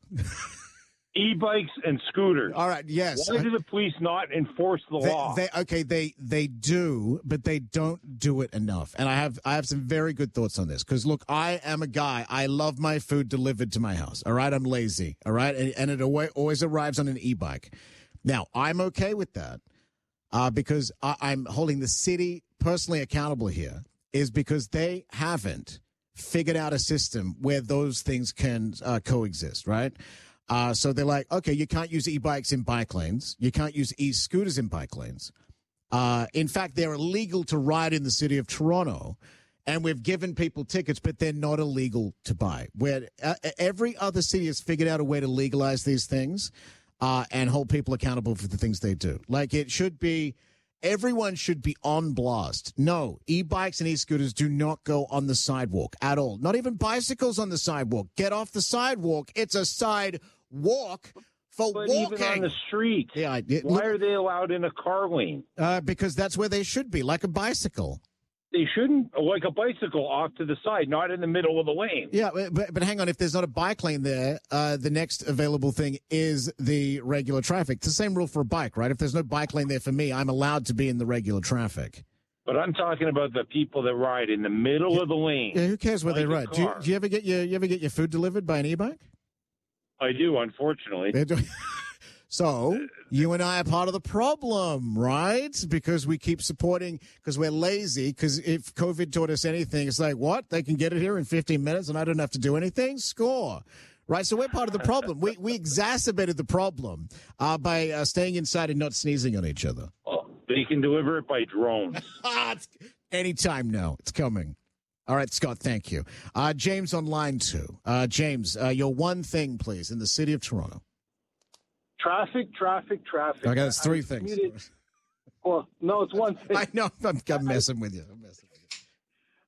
E-bikes and scooters. All right. Yes. Why do the police not enforce the They, law? they okay. They they do, but they don't do it enough. And I have I have some very good thoughts on this because look, I am a guy. I love my food delivered to my house. All right, I'm lazy. All right, and, and it always, always arrives on an e-bike. Now I'm okay with that uh, because I, I'm holding the city personally accountable here. Is because they haven't figured out a system where those things can uh, coexist. Right. Uh, so they're like, okay, you can't use e-bikes in bike lanes. You can't use e-scooters in bike lanes. Uh, in fact, they're illegal to ride in the city of Toronto. And we've given people tickets, but they're not illegal to buy. Where uh, every other city has figured out a way to legalize these things uh, and hold people accountable for the things they do. Like it should be, everyone should be on blast. No, e-bikes and e-scooters do not go on the sidewalk at all. Not even bicycles on the sidewalk. Get off the sidewalk. It's a sidewalk for but walking. even on the street, yeah, I, it, why look, are they allowed in a car lane? uh, because that's where they should be, like a bicycle. They shouldn't, like a bicycle off to the side, not in the middle of the lane. Yeah, but, but hang on. If there's not a bike lane there, uh, the next available thing is the regular traffic. It's the same rule for a bike, right? If there's no bike lane there for me, I'm allowed to be in the regular traffic. But I'm talking about the people that ride in the middle of the lane. Yeah, who cares where like they a ride? Do you, car. do you ever get your you ever get your food delivered by an e-bike? I do, unfortunately. So you and I are part of the problem, right? Because we keep supporting, because we're lazy. Because if COVID taught us anything, it's like, what? They can get it here in fifteen minutes and I don't have to do anything? Score. Right? So we're part of the problem. We we exacerbated the problem uh, by uh, staying inside and not sneezing on each other. Oh, they can deliver it by drones. It's anytime now. It's coming. All right, Scott, thank you. Uh, James on line two. Uh, James, uh, your one thing, please, in the city of Toronto. Traffic, traffic, traffic. Okay, that's three I things. commuted- Well, no, it's one thing. I know. I'm, I'm messing with you. I'm messing with you.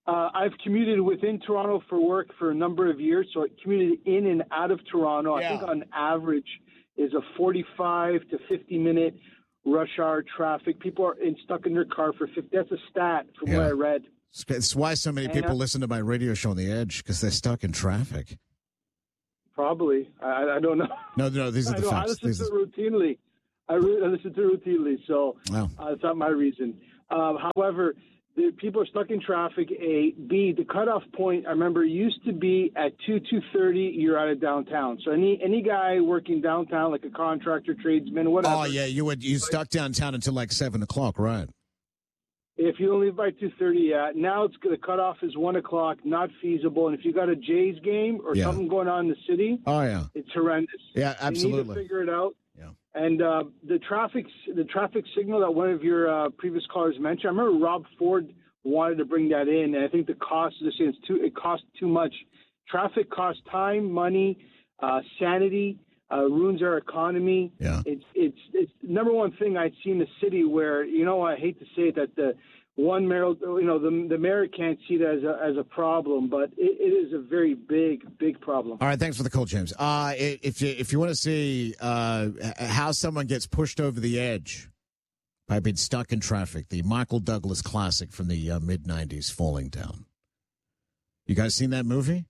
Uh, I've commuted within Toronto for work for a number of years, so I commuted in and out of Toronto. Yeah. I think on average is a forty-five to fifty minute rush hour traffic. People are in, stuck in their car for fifty. That's a stat from Yeah. what I read. It's- It's why so many And people I- listen to my radio show on the Edge, because they're stuck in traffic. Probably. I, I don't know. No, no, these are I the know. I facts. listen These to are- it routinely. I, re- I listen to it routinely, so Wow. uh, it's not my reason. Um, however, the people are stuck in traffic. A, B, the cutoff point, I remember, used to be at two, two thirty, you're out of downtown. So any any guy working downtown, like a contractor, tradesman, whatever. Oh, yeah, you would you stuck downtown until like seven o'clock, right? If you don't leave by two thirty, yeah. Now it's the cutoff is one o'clock, not feasible. And if you got a Jays game or Yeah. something going on in the city, Oh, yeah. it's horrendous. Yeah, They need absolutely. to figure it out. Yeah. And uh, the traffic, the traffic signal that one of your uh, previous callers mentioned, I remember Rob Ford wanted to bring that in, and I think the cost of this is too. It costs too much. Traffic costs time, money, uh, sanity, uh, ruins our economy. Yeah. It's it's it's the number one thing I see in the city where, you know, I hate to say it, that the one mayor, you know, the the mayor can't see that as a as a problem, but it, it is a very big big problem. All right, thanks for the call, James. Uh, i- if you if you want to see uh, h- how someone gets pushed over the edge by being stuck in traffic, the Michael Douglas classic from the uh, mid nineties, Falling Down. You guys seen that movie?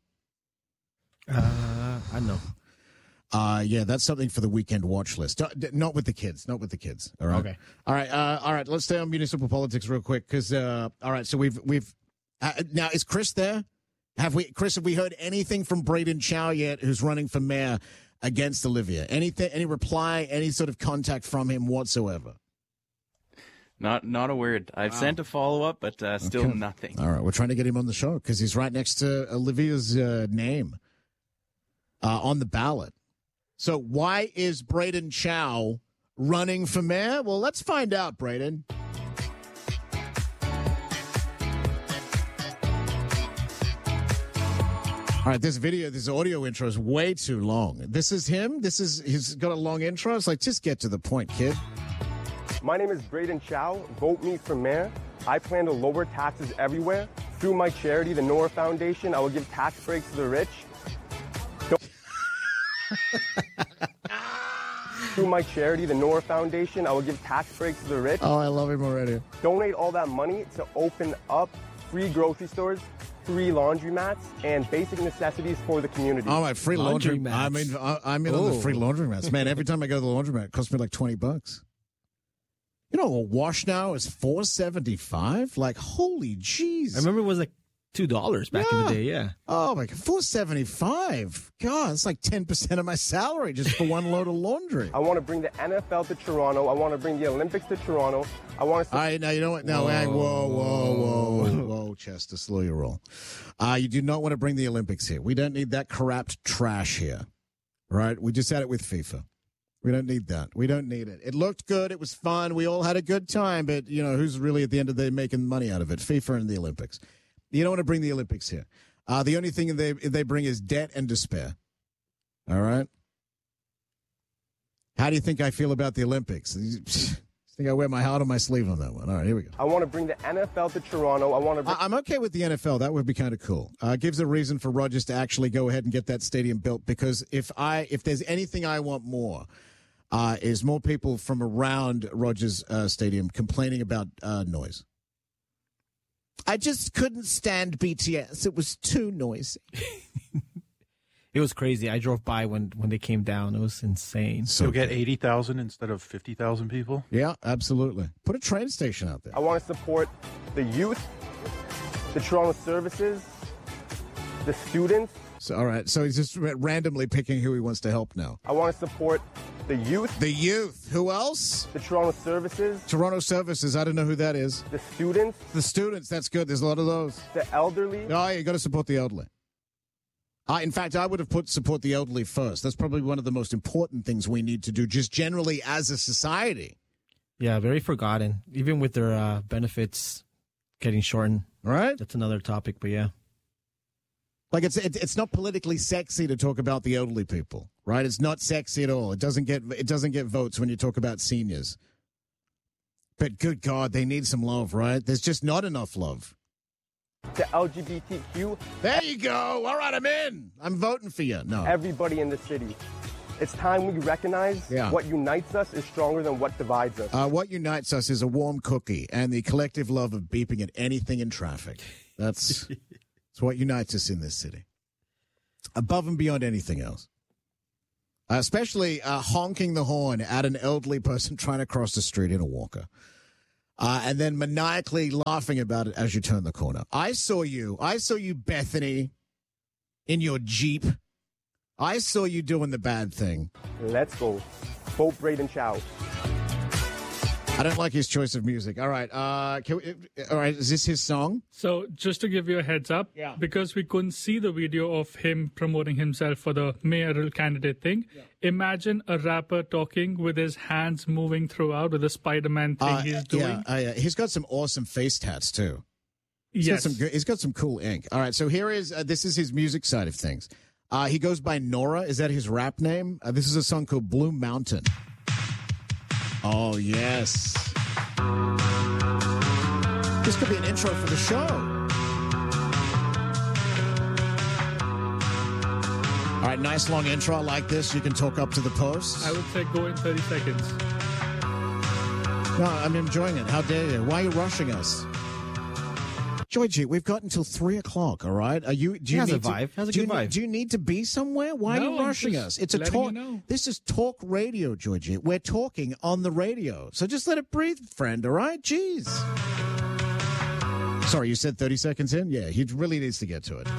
Uh, I know. Uh, yeah, that's something for the weekend watch list. Uh, d- Not with the kids. Not with the kids. All right. Okay. All right. Uh, all right. Let's stay on municipal politics real quick, because uh, all right. So we've we've uh, now is Chris there? Have we, Chris? Have we heard anything from Braden Chow yet, who's running for mayor against Olivia? Anything? Any reply? Any sort of contact from him whatsoever? Not not a word. I've Wow. sent a follow up, but uh, still Okay. nothing. All right, we're trying to get him on the show because he's right next to Olivia's uh, name uh, on the ballot. So why is Braden Chow running for mayor? Well, let's find out, Braden. All right, this video, this audio intro is way too long. This is him? This is, he's got a long intro? It's like, just get to the point, kid. My name is Braden Chow. Vote me for mayor. I plan to lower taxes everywhere. Through my charity, the Noah Foundation, I will give tax breaks to the rich. Don't- Through my charity, the Noah Foundation, I will give tax breaks to the rich. Oh, I love him already. Donate all that money to open up free grocery stores, free laundromats, and basic necessities for the community. Oh, my free laundry. I mean, I- I'm in on the Ooh. free laundromats. Man, every time I go to the laundromat, it costs me like twenty bucks. You know, a wash now is four seventy-five. Like, holy jeez. I remember it was like two dollars back in the day. Yeah. Oh my god, four seventy-five. God, it's like ten percent of my salary just for one load of laundry. I want to bring the N F L to Toronto. I want to bring the Olympics to Toronto. I want to. All right, now you know what? No, hang, whoa, whoa, whoa, whoa, Chester, slow your roll. Uh, you do not want to bring the Olympics here. We don't need that corrupt trash here, right? We just had it with FIFA. We don't need that. We don't need it. It looked good. It was fun. We all had a good time, but you know who's really at the end of the day making money out of it? FIFA and the Olympics. You don't want to bring the Olympics here. Uh, the only thing they they bring is debt and despair. All right. How do you think I feel about the Olympics? I think I wear my heart on my sleeve on that one. All right, here we go. I want to bring the N F L to Toronto. I want to. Bring- I- I'm okay with the N F L. That would be kind of cool. Uh, it gives a reason for Rogers to actually go ahead and get that stadium built. Because if I if there's anything I want more, uh, is more people from around Rogers uh, Stadium complaining about uh, noise. I just couldn't stand B T S. It was too noisy. It was crazy. I drove by when, when they came down. It was insane. So get eighty thousand instead of fifty thousand people? Yeah, absolutely. Put a train station out there. I want to support the youth, the Toronto services, the students. So, all right. So he's just ra- randomly picking who he wants to help now. I want to support the youth. The youth. Who else? The Toronto services. Toronto Services. I don't know who that is. The students. The students. That's good. There's a lot of those. The elderly. Oh, yeah, you got to support the elderly. Uh, in fact, I would have put support the elderly first. That's probably one of the most important things we need to do just generally as a society. Yeah, very forgotten. Even with their uh, benefits getting shortened. Right. That's another topic, but yeah. Like it's it, it's not politically sexy to talk about the elderly people, right? It's not sexy at all. It doesn't get it doesn't get votes when you talk about seniors. But good God, they need some love, right? There's just not enough love. to L G B T Q. There you go. All right, I'm in. I'm voting for you. No. Everybody in the city. It's time we recognize Yeah. what unites us is stronger than what divides us. Uh, what unites us is a warm cookie and the collective love of beeping at anything in traffic. That's, that's what unites us in this city. Above and beyond anything else. Uh, especially uh, honking the horn at an elderly person trying to cross the street in a walker. Uh, and then maniacally laughing about it as you turn the corner. I saw you. I saw you, Bethany, in your Jeep. I saw you doing the bad thing. Let's go. Vote Braden Chow. I don't like his choice of music. All right. Uh, can we, all right. Is this his song? So just to give you a heads up, yeah. because we couldn't see the video of him promoting himself for the mayoral candidate thing, yeah. Imagine a rapper talking with his hands moving throughout with the Spider-Man thing Uh, he's doing. Yeah, uh, yeah. He's got some awesome face tats, too. He's Yes. Got some, good- he's got some cool ink. All right. So here is, uh, this is his music side of things. Uh, he goes by Nora. Is that his rap name? Uh, this is a song called Blue Mountain. Oh, yes. This could be an intro for the show. All right, nice long intro like this. You can talk up to the post. I would say go in thirty seconds. No, I'm enjoying it. How dare you? Why are you rushing us? Georgie, we've got until three o'clock. All right. Are you? Do He you has a need to- vibe. Has a do good you, vibe. Do you need to be somewhere? Why No, are you I'm rushing just us? It's a letting talk. you know. This is talk radio, Georgie. We're talking on the radio, so just let it breathe, friend. All right? Jeez. Sorry, you said thirty seconds in. Yeah, he really needs to get to it.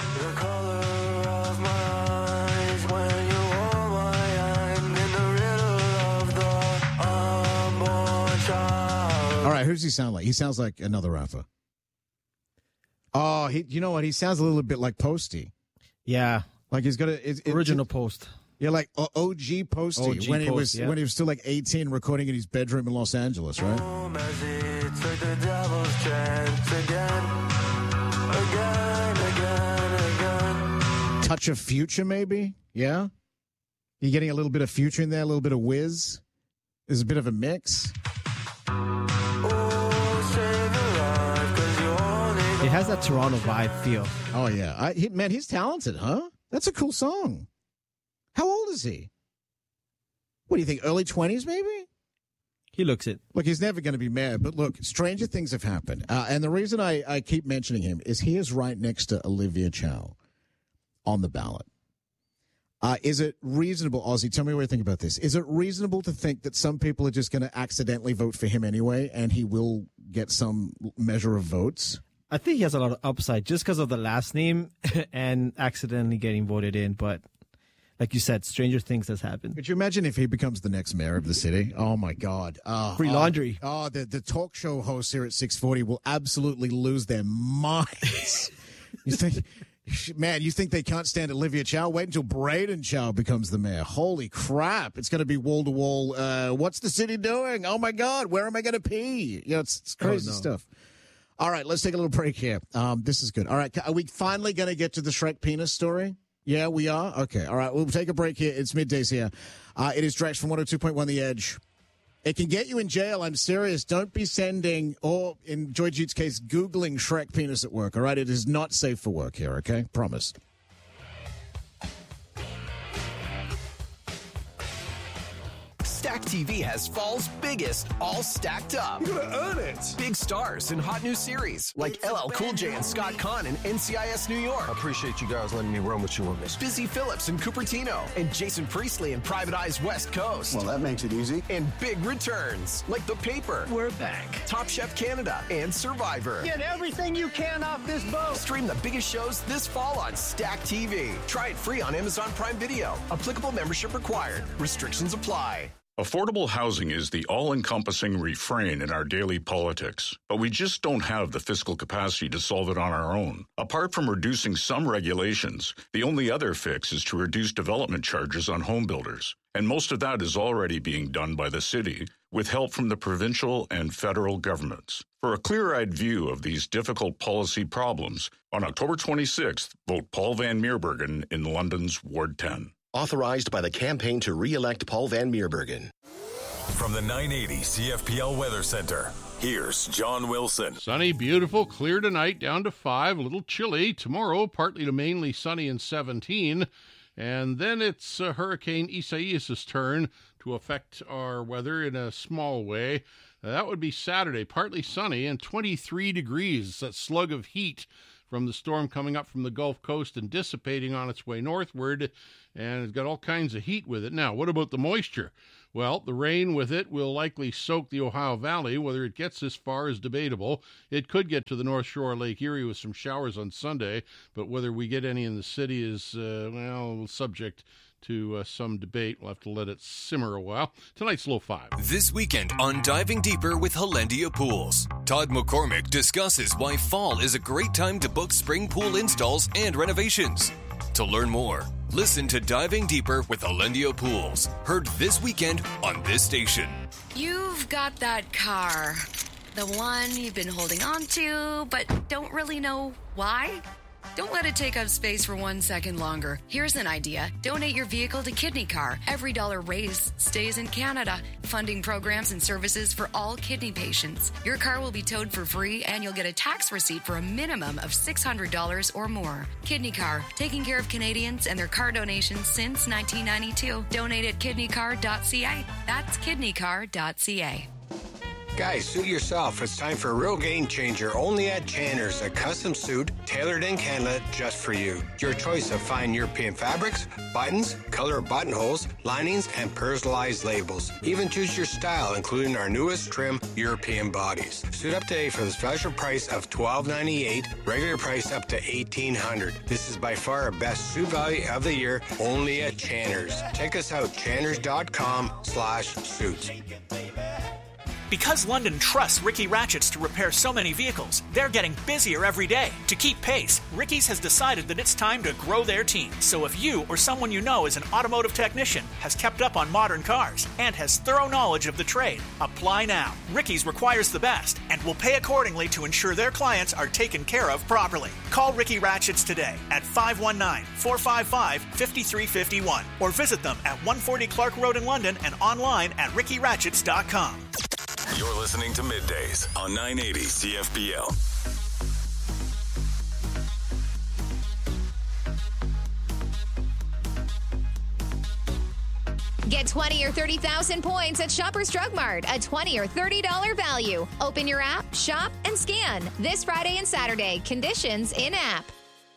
All right, who does he sound like? He sounds like another rapper. Oh, he. You know what? He sounds a little bit like Posty. Yeah. Like he's got a it, it, Original Post. Yeah, like O- OG Posty O G when he Post, was yeah. when he was still like eighteen, recording in his bedroom in Los Angeles, right? Touch of Future, maybe. Yeah, you getting a little bit of Future in there, a little bit of Wiz. There's a bit of a mix. It has that Toronto vibe feel. Oh yeah, I, he, man, he's talented, huh? That's a cool song. How old is he? What do you think? Early twenties, maybe? He looks it. Look, he's never going to be mayor, but look, stranger things have happened. Uh, and the reason I, I keep mentioning him is he is right next to Olivia Chow on the ballot. Uh, is it reasonable, Ozzy, tell me what you think about this. Is it reasonable to think that some people are just going to accidentally vote for him anyway, and he will get some measure of votes? I think he has a lot of upside just because of the last name and accidentally getting voted in. But like you said, stranger things has happened. Could you imagine if he becomes the next mayor of the city? Oh, my God. Oh, Free oh, laundry. Oh, the, the talk show hosts here at six forty will absolutely lose their minds. You think, man, you think they can't stand Olivia Chow? Wait until Braden Chow becomes the mayor. Holy crap. It's going to be wall-to-wall. Uh, what's the city doing? Oh, my God. Where am I going to pee? You know, it's, it's crazy Oh, no. stuff. All right, let's take a little break here. Um, this is good. All right, are we finally going to get to the Shrek penis story? Yeah, we are? Okay, all right, we'll take a break here. It's middays here. Uh, it is Drex from one oh two point one The Edge. It can get you in jail. I'm serious. Don't be sending, or in Joyjeet's case, Googling Shrek penis at work, all right? It is not safe for work here, okay? Promise. Stack T V has fall's biggest, all stacked up. You're gonna earn it. Big stars and hot new series like L L Cool J and Scott Conn in N C I S New York. I appreciate you guys letting me run with you on this. Busy Phillips and Cupertino, and Jason Priestley in Private Eyes West Coast. Well, that makes it easy. And big returns like The Paper. We're back. Top Chef Canada and Survivor. Get everything you can off this boat. Stream the biggest shows this fall on Stack T V. Try it free on Amazon Prime Video. Applicable membership required. Restrictions apply. Affordable housing is the all-encompassing refrain in our daily politics, but we just don't have the fiscal capacity to solve it on our own. Apart from reducing some regulations, the only other fix is to reduce development charges on home builders. And most of that is already being done by the city, with help from the provincial and federal governments. For a clear-eyed view of these difficult policy problems, on October twenty-sixth, vote Paul Van Meerbergen in London's Ward ten. Authorized by the Campaign to Re-elect Paul Van Meerbergen. From the nine eighty C F P L Weather Center, Here's John Wilson. Sunny, beautiful, clear tonight, down to five, a little chilly. Tomorrow, partly to mainly sunny and seventeen. And then it's uh, Hurricane Isaias' turn to affect our weather in a small way. Uh, that would be Saturday, partly sunny and twenty-three degrees. That slug of heat from the storm coming up from the Gulf Coast and dissipating on its way northward, and it's got all kinds of heat with it. Now, what about the moisture? Well, the rain with it will likely soak the Ohio Valley. Whether it gets this far is debatable. It could get to the North Shore of Lake Erie with some showers on Sunday, but whether we get any in the city is, uh, well, subject to uh, some debate. We'll have to let it simmer a while. Tonight's low five. This weekend on Diving Deeper with Hollandia Pools, Todd McCormick discusses why fall is a great time to book spring pool installs and renovations. To learn more, listen to Diving Deeper with Hollandia Pools, heard this weekend on this station. You've got that car, the one you've been holding on to, but don't really know why? Don't let it take up space for one second longer. Here's an idea. Donate your vehicle to Kidney Car. Every dollar raised stays in Canada, funding programs and services for all kidney patients. Your car will be towed for free, and you'll get a tax receipt for a minimum of six hundred dollars or more. Kidney Car, taking care of Canadians and their car donations since nineteen ninety-two. Donate at kidney car dot c a. That's kidney car dot c a. Guys, suit yourself. It's time for a real game changer only at Channer's, a custom suit tailored in Canada just for you. Your choice of fine European fabrics, buttons, color buttonholes, linings, and personalized labels. Even choose your style, including our newest trim, European bodies. Suit up today for the special price of twelve ninety-eight, regular price up to eighteen hundred. This is by far our best suit value of the year, only at Channer's. Check us out, channers dot com slash suits. Because London trusts Ricky Ratchets to repair so many vehicles, they're getting busier every day. To keep pace, Ricky's has decided that it's time to grow their team. So if you or someone you know is an automotive technician, has kept up on modern cars, and has thorough knowledge of the trade, apply now. Ricky's requires the best and will pay accordingly to ensure their clients are taken care of properly. Call Ricky Ratchets today at five one nine, four five five, five three five one or visit them at one forty Clark Road in London and online at ricky ratchets dot com. You're listening to Middays on nine eighty C F P L. Get twenty or thirty thousand points at Shoppers Drug Mart, a twenty or thirty dollars value. Open your app, shop, and scan. This Friday and Saturday. Conditions in-app.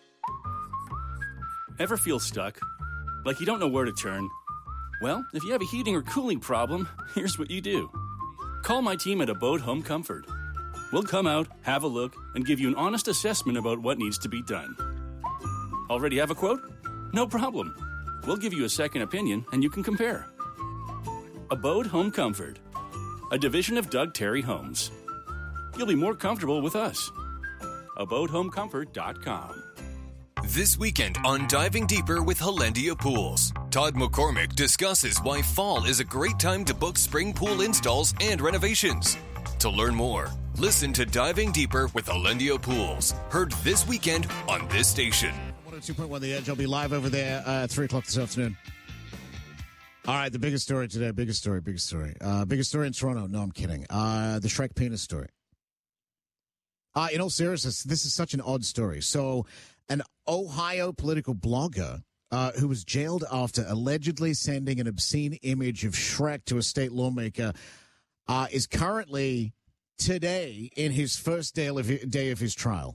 Ever feel stuck? Like you don't know where to turn? Well, if you have a heating or cooling problem, here's what you do. Call my team at Abode Home Comfort. We'll come out, have a look, and give you an honest assessment about what needs to be done. Already have a quote? No problem. We'll give you a second opinion, and you can compare. Abode Home Comfort, a division of Doug Terry Homes. You'll be more comfortable with us. abode home comfort dot com. This weekend on Diving Deeper with Hollandia Pools, Todd McCormick discusses why fall is a great time to book spring pool installs and renovations. To learn more, listen to Diving Deeper with Hollandia Pools, heard this weekend on this station. one oh two point one The Edge. I'll be live over there uh, at three o'clock this afternoon. All right, the biggest story today, biggest story, biggest story. Uh, biggest story in Toronto. No, I'm kidding. Uh, the Shrek penis story. Uh, in all seriousness, this is such an odd story. So, an Ohio political blogger uh, who was jailed after allegedly sending an obscene image of Shrek to a state lawmaker uh, is currently today in his first day of, day of his trial.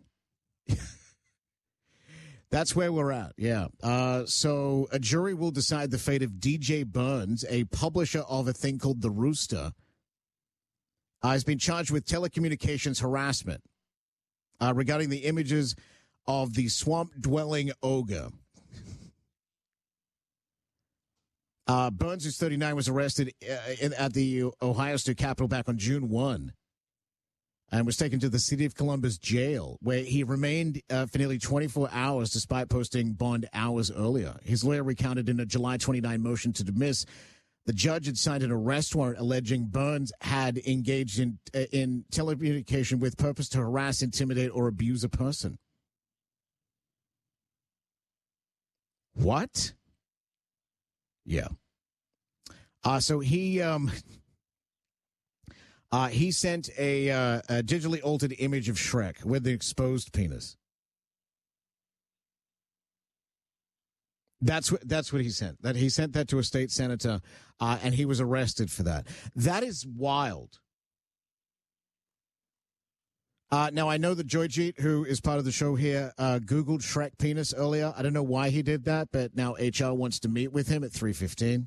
That's where we're at, yeah. Uh, so a jury will decide the fate of D J Burns, a publisher of a thing called The Rooster. Uh, has been charged with telecommunications harassment uh, regarding the images of the swamp-dwelling ogre. Uh, Burns, who's thirty-nine, was arrested uh, in, at the Ohio State Capitol back on June first and was taken to the City of Columbus jail, where he remained uh, for nearly twenty-four hours despite posting bond hours earlier. His lawyer recounted in a July twenty-ninth motion to dismiss. The judge had signed an arrest warrant alleging Burns had engaged in, uh, in telecommunication with purpose to harass, intimidate, or abuse a person. What? Yeah. Uh, so he, um, Uh, he sent a, uh, a digitally altered image of Shrek with an exposed penis. That's what that's what he sent. That he sent that to a state senator, uh, and he was arrested for that. That is wild. Uh, now, I know that Joyjeet, who is part of the show here, uh, Googled Shrek penis earlier. I don't know why he did that, but now H R wants to meet with him at three fifteen.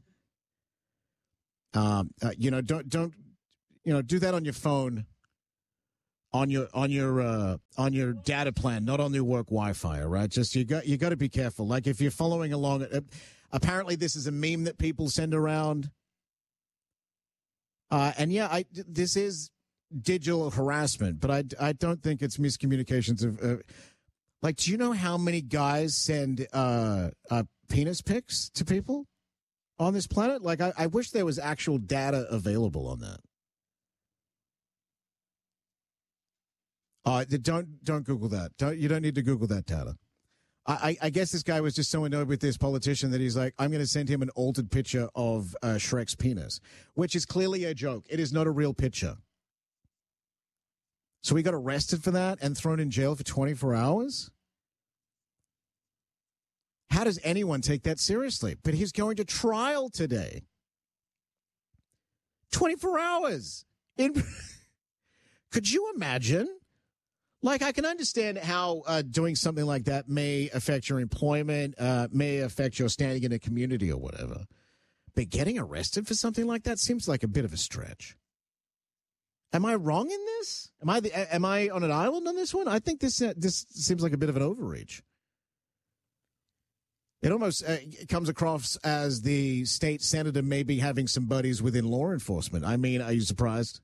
Um, uh, you know, don't don't you know do that on your phone, on your on your uh, on your data plan, not on your work Wi-Fi. All right, just you got you got to be careful. Like if you're following along, uh, apparently this is a meme that people send around, uh, and yeah, I this is digital harassment, but I, I don't think it's miscommunications of uh, like, do you know how many guys send uh, uh, penis pics to people on this planet? Like, I, I wish there was actual data available on that. Uh, don't don't Google that. Don't, you don't need to Google that data. I, I guess this guy was just so annoyed with this politician that he's like, I'm going to send him an altered picture of uh, Shrek's penis, which is clearly a joke. It is not a real picture. So he got arrested for that and thrown in jail for twenty-four hours? How does anyone take that seriously? But he's going to trial today. twenty-four hours. In... Could you imagine? Like, I can understand how uh, doing something like that may affect your employment, uh, may affect your standing in a community or whatever. But getting arrested for something like that seems like a bit of a stretch. Am I wrong in this? Am I the, am I on an island on this one? I think this uh, this seems like a bit of an overreach. It almost uh, comes across as the state senator maybe having some buddies within law enforcement. I mean, are you surprised?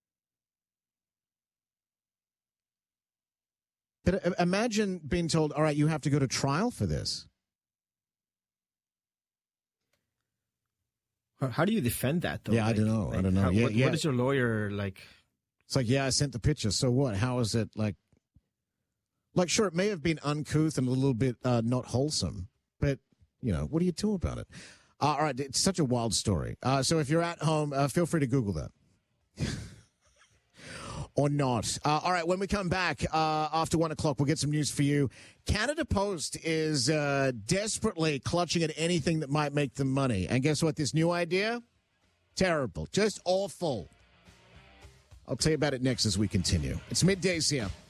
But uh, imagine being told, all right, you have to go to trial for this. How do you defend that, though? Yeah, like, I don't know. Like, I don't know. How, yeah, what, yeah. what is your lawyer like? It's like, yeah, I sent the picture. So what? How is it like? Like, sure, it may have been uncouth and a little bit uh, not wholesome, but, you know, what do you do about it? Uh, all right, it's such a wild story. Uh, so if you're at home, uh, feel free to Google that. Or not. Uh, all right, when we come back uh, after one o'clock, we'll get some news for you. Canada Post is uh, desperately clutching at anything that might make them money. And guess what? This new idea? Terrible. Just awful. I'll tell you about it next as we continue. It's middays here